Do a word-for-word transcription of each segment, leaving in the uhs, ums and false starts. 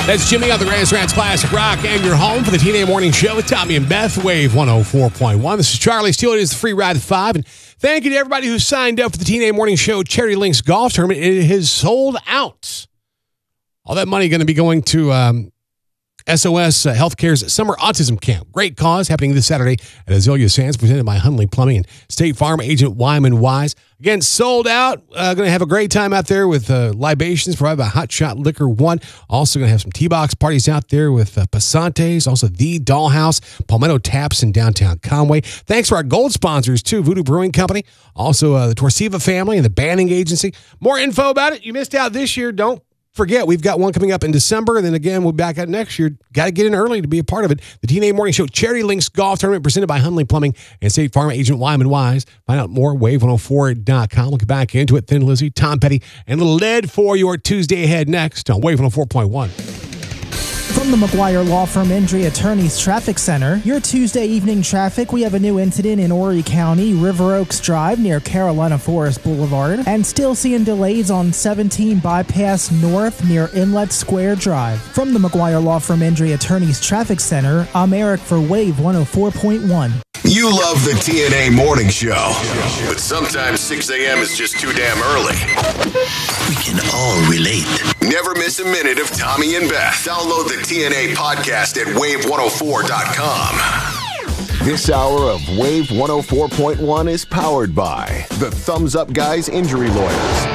That's Jimmy on the Grand Rats Classic Rock and your home for the T N A Morning Show with Tommy and Beth, Wave one oh four point one. This is Charlie Steele. It is the free ride at five. And thank you to everybody who signed up for the T N A Morning Show Charity Links Golf Tournament. It has sold out. All that money going to be going to um, S O S uh, Healthcare's Summer Autism Camp. Great cause happening this Saturday at Azalea Sands, presented by Hunley Plumbing and State Farm agent Wyman Wise. Again, sold out. Uh, going to have a great time out there with uh, libations provided by Hot Shot Liquor One. Also going to have some T-Box parties out there with uh, Passantes. Also, The Dollhouse, Palmetto Taps in downtown Conway. Thanks to our gold sponsors, too, Voodoo Brewing Company. Also, uh, the Torsiva family and the Banning Agency. More info about it. You missed out this year. Don't forget, we've got one coming up in December, and then again, we'll be back out next year. Got to get in early to be a part of it. The T N A Morning Show Charity Links Golf Tournament presented by Hunley Plumbing and State Farm agent Wyman Wise. Find out more, wave one oh four dot com. We'll get back into it. Thin Lizzy, Tom Petty, and Little Lead for your Tuesday ahead next on Wave one oh four point one. From the McGuire Law Firm Injury Attorneys Traffic Center, your Tuesday evening traffic, we have a new incident in Horry County, River Oaks Drive near Carolina Forest Boulevard, and still seeing delays on seventeen Bypass North near Inlet Square Drive. From the McGuire Law Firm Injury Attorneys Traffic Center, I'm Eric for Wave one oh four point one. You love the T N A Morning Show, but sometimes six a.m. is just too damn early. We can all relate. Never miss a minute of Tommy and Beth. Download the T N A podcast at wave one oh four dot com. This hour of Wave one oh four point one is powered by the Thumbs Up Guys Injury Lawyers.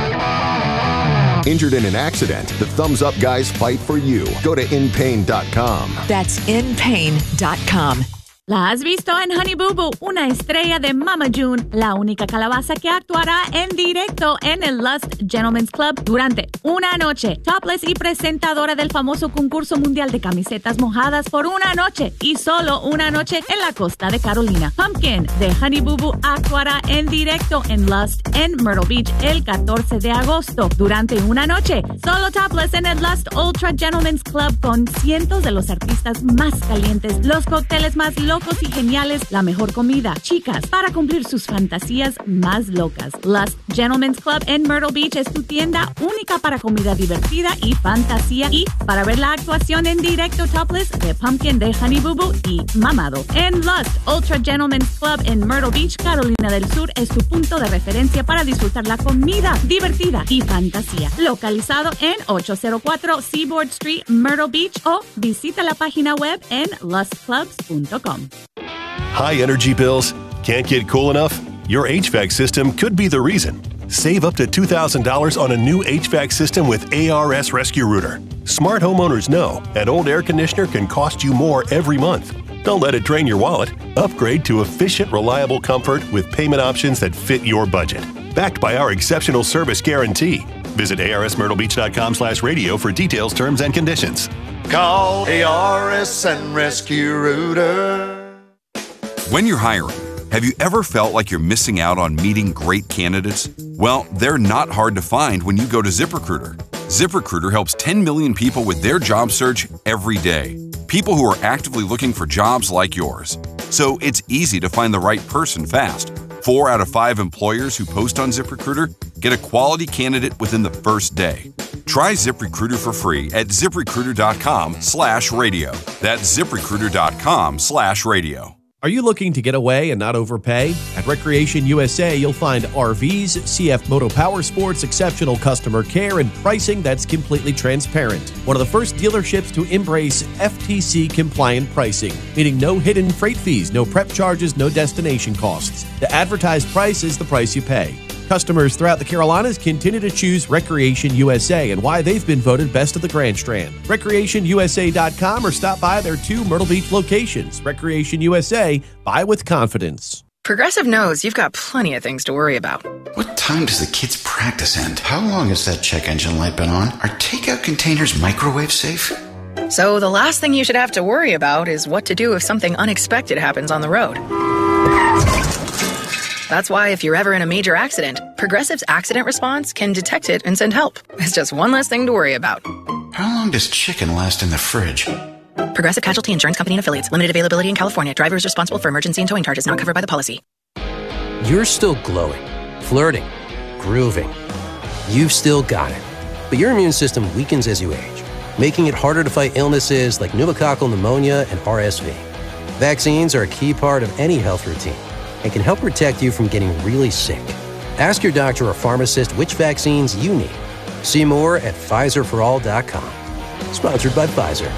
Injured in an accident, the Thumbs Up Guys fight for you. Go to in pain dot com. That's in pain dot com. La has visto en Honey Boo Boo, una estrella de Mama June, la única calabaza que actuará en directo en el Lust Gentlemen's Club durante una noche. Topless y presentadora del famoso concurso mundial de camisetas mojadas por una noche y solo una noche en la costa de Carolina. Pumpkin de Honey Boo Boo actuará en directo en Lust en Myrtle Beach el catorce de agosto durante una noche. Solo Topless en el Lust Ultra Gentlemen's Club con cientos de los artistas más calientes, los cócteles más locos y geniales, la mejor comida, chicas, para cumplir sus fantasías más locas. Lust Gentlemen's Club en Myrtle Beach es tu tienda única para comida divertida y fantasía, y para ver la actuación en directo topless de Pumpkin, de Honey Boo Boo y Mamado. En Lust Ultra Gentlemen's Club en Myrtle Beach, Carolina del Sur, es tu punto de referencia para disfrutar la comida divertida y fantasía. Localizado en ocho cero cuatro Seaboard Street, Myrtle Beach, o visita la página web en lust clubs punto com. High energy bills? Can't get cool enough? Your H V A C system could be the reason. Save up to two thousand dollars on a new H V A C system with A R S Rescue Rooter. Smart homeowners know an old air conditioner can cost you more every month. Don't let it drain your wallet. Upgrade to efficient, reliable comfort with payment options that fit your budget. Backed by our exceptional service guarantee. Visit A R S Myrtle Beach dot com slash radio for details, terms, and conditions. Call A R S and Rescue Rooter. When you're hiring, have you ever felt like you're missing out on meeting great candidates? Well, they're not hard to find when you go to ZipRecruiter. ZipRecruiter helps ten million people with their job search every day. People who are actively looking for jobs like yours. So it's easy to find the right person fast. Four out of five employers who post on ZipRecruiter get a quality candidate within the first day. Try ZipRecruiter for free at ziprecruiter dot com slash radio. That's ziprecruiter dot com slash radio. Are you looking to get away and not overpay? At Recreation U S A, you'll find R Vs, C F Moto Power Sports, exceptional customer care, and pricing that's completely transparent. One of the first dealerships to embrace F T C-compliant pricing, meaning no hidden freight fees, no prep charges, no destination costs. The advertised price is the price you pay. Customers throughout the Carolinas continue to choose Recreation U S A and why they've been voted best of the Grand Strand. recreation u s a dot com or stop by their two Myrtle Beach locations. Recreation U S A, buy with confidence. Progressive knows you've got plenty of things to worry about. What time does the kids' practice end? How long has that check engine light been on? Are takeout containers microwave safe? So the last thing you should have to worry about is what to do if something unexpected happens on the road. That's why if you're ever in a major accident, Progressive's accident response can detect it and send help. It's just one less thing to worry about. How long does chicken last in the fridge? Progressive Casualty Insurance Company and Affiliates. Limited availability in California. Driver is responsible for emergency and towing charges not covered by the policy. You're still glowing, flirting, grooving. You've still got it. But your immune system weakens as you age. making it harder to fight illnesses like pneumococcal pneumonia and R S V. Vaccines are a key part of any health routine and can help protect you from getting really sick. Ask your doctor or pharmacist which vaccines you need. See more at Pfizer for all dot com. Sponsored by Pfizer.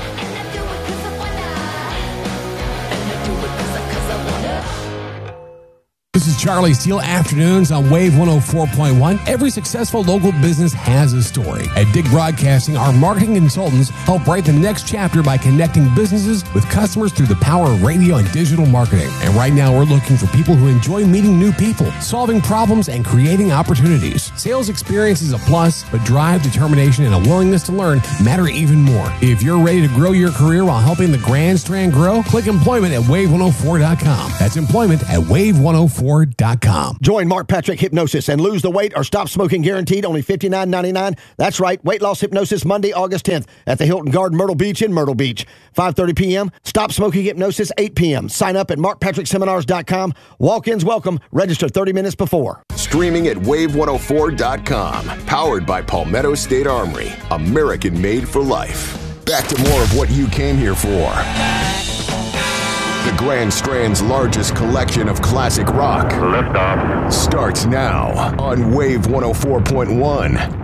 This is Charlie Steele, afternoons on Wave one oh four point one. Every successful local business has a story. At Dig Broadcasting, our marketing consultants help write the next chapter by connecting businesses with customers through the power of radio and digital marketing. And right now, we're looking for people who enjoy meeting new people, solving problems, and creating opportunities. Sales experience is a plus, but drive, determination, and a willingness to learn matter even more. If you're ready to grow your career while helping the Grand Strand grow, click employment at wave one oh four dot com. That's employment at wave one oh four dot com. Join Mark Patrick Hypnosis and lose the weight or stop smoking guaranteed, only fifty-nine ninety-nine. That's right, weight loss hypnosis Monday, August tenth at the Hilton Garden Myrtle Beach in Myrtle Beach. five thirty p.m. Stop smoking hypnosis, eight p.m. Sign up at mark patrick seminars dot com. Walk-ins welcome. Register thirty minutes before. Streaming at wave one oh four dot com. Powered by Palmetto State Armory. American made for life. Back to more of what you came here for. The Grand Strand's largest collection of classic rock Lift off. starts now on Wave one oh four point one.